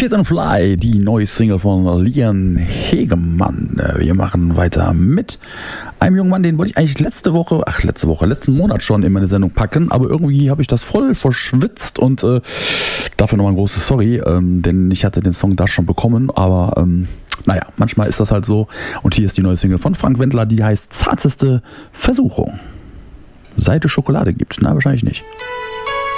Kids on Fly, die neue Single von Lian Hegemann. Wir machen weiter mit einem jungen Mann, den wollte ich eigentlich letzten Monat schon in meine Sendung packen, aber irgendwie habe ich das voll verschwitzt und dafür nochmal ein großes Sorry, denn ich hatte den Song da schon bekommen, aber naja, manchmal ist das halt so. Und hier ist die neue Single von Frank Wendler, die heißt Zarteste Versuchung. Seit es Schokolade gibt, na wahrscheinlich nicht.